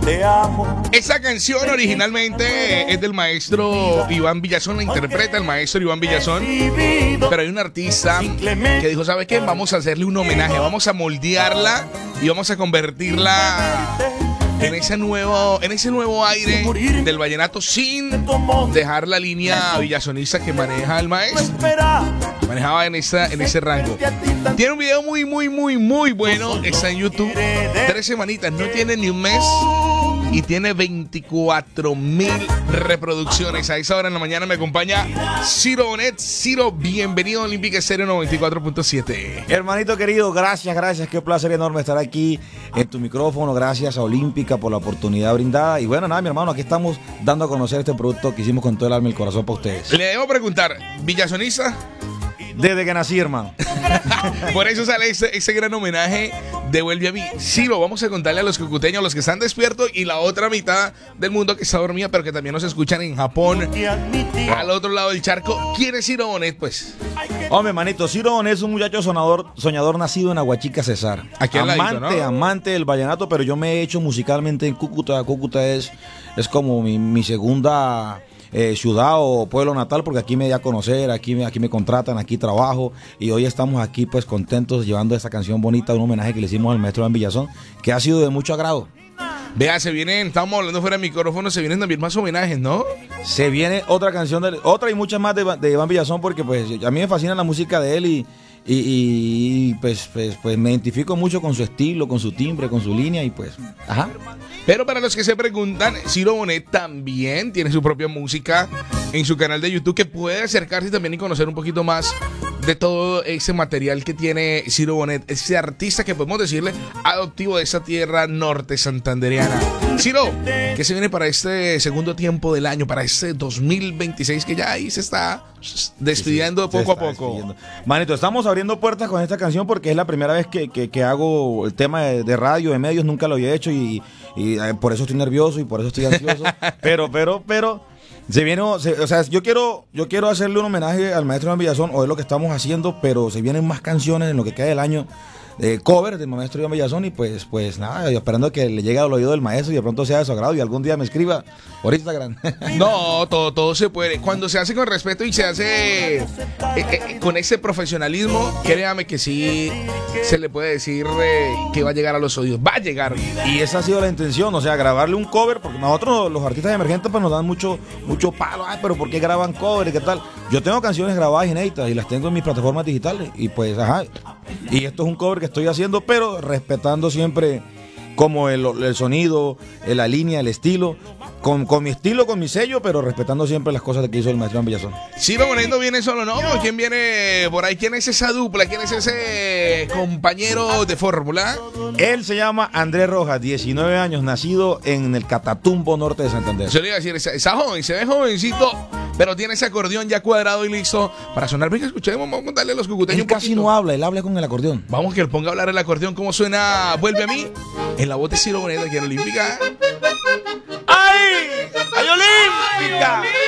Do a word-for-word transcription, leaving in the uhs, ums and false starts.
te amo. Esa canción originalmente es del maestro Iván Villazón, la interpreta el maestro Iván Villazón. Pero hay un artista que dijo, ¿sabes qué? Vamos a hacerle un homenaje, vamos a moldearla y vamos a convertirla en ese nuevo, en ese nuevo aire del vallenato sin dejar la línea villazonista que maneja el maestro. Manejaba en, esa, en ese rango. Tiene un video muy, muy, muy, muy bueno. Está en YouTube. Tres semanitas, no tiene ni un mes. Y tiene veinticuatro mil reproducciones. A esa hora en la mañana me acompaña Ciro Bonet. Ciro, bienvenido a Olímpica Estéreo noventa y cuatro punto siete. Hermanito querido, gracias, gracias. Qué placer enorme estar aquí en tu micrófono. Gracias a Olímpica por la oportunidad brindada. Y bueno, nada, mi hermano, aquí estamos dando a conocer este producto que hicimos con todo el alma y el corazón para ustedes. Le debo preguntar, ¿villazonista? Desde que nací, hermano. Por eso sale ese, ese gran homenaje de Vuelve a mí. Sí, lo vamos a contarle a los cucuteños, a los que están despiertos, y la otra mitad del mundo que está dormida, pero que también nos escuchan en Japón, al otro lado del charco. ¿Quién es Ciro Bonet, pues? Hombre, manito, Ciro Bonet es un muchacho sonador, soñador nacido en Aguachica, Cesar. Aquí al amante, ladito, ¿no? amante del vallenato, pero yo me he hecho musicalmente en Cúcuta. Cúcuta es, es como mi, mi segunda... Eh, ciudad o pueblo natal, porque aquí me da a conocer, aquí me, aquí me contratan, aquí trabajo, y hoy estamos aquí pues contentos llevando esta canción bonita, un homenaje que le hicimos al maestro Iván Villazón, que ha sido de mucho agrado. Vea, se vienen, estamos hablando fuera de micrófono, se vienen también más homenajes, ¿no? Se viene otra canción, de, otra y muchas más de, de Iván Villazón, porque pues a mí me fascina la música de él y Y, y pues, pues, pues me identifico mucho con su estilo, con su timbre, con su línea y pues, ajá. Pero para los que se preguntan, Ciro Bonet también tiene su propia música en su canal de YouTube, que puede acercarse también y conocer un poquito más de todo ese material que tiene Ciro Bonet, ese artista que podemos decirle adoptivo de esa tierra norte santandereana. Ciro, ¿qué se viene para este segundo tiempo del año, para este dos mil veintiséis que ya ahí se está despidiendo sí, sí, poco a poco? Despidiendo. Manito, estamos abriendo puertas con esta canción porque es la primera vez que, que, que hago el tema de, de radio, de medios, nunca lo había hecho y, y eh, por eso estoy nervioso y por eso estoy ansioso. pero, pero, pero... Se viene, se, o sea, yo quiero, yo quiero hacerle un homenaje al maestro Iván Villazón, o es lo que estamos haciendo, pero se vienen más canciones en lo que queda del año, de cover del maestro Iván Villazón, y pues, pues nada, esperando que le llegue al oído del maestro y de pronto sea de su agrado y algún día me escriba por Instagram. No, todo, todo se puede. Cuando se hace con respeto y se hace eh, eh, con ese profesionalismo, créame que sí se le puede decir eh, que va a llegar a los oídos. Va a llegar. Y esa ha sido la intención, o sea, grabarle un cover, porque nosotros los artistas emergentes pues nos dan mucho, mucho palo. Ay, pero ¿por qué graban covers? ¿Qué tal? Yo tengo canciones grabadas inéditas y las tengo en mis plataformas digitales y pues, ajá. Y esto es un cover que estoy haciendo, pero respetando siempre como el, el sonido, la línea, el estilo, con, con mi estilo, con mi sello, pero respetando siempre las cosas que hizo el maestro Iván Villazón. Ciro Bonet no viene solo, ¿no? ¿Quién viene por ahí? ¿Quién es esa dupla? ¿Quién es ese compañero de fórmula? Él se llama Andrés Rojas, diecinueve años, nacido en el Catatumbo norte de Santander. Yo le iba a decir, esa, esa joven, se ve jovencito, pero tiene ese acordeón ya cuadrado y listo para sonar. Venga, escuchemos, vamos a contarle a los cucuteños él un casi poquito. no habla, él habla con el acordeón. Vamos que él ponga a hablar el acordeón, cómo suena Vuelve a mí, en la voz de Ciro Bonet aquí en Olímpica. ¡Ay! ¡Ay, Olímpica!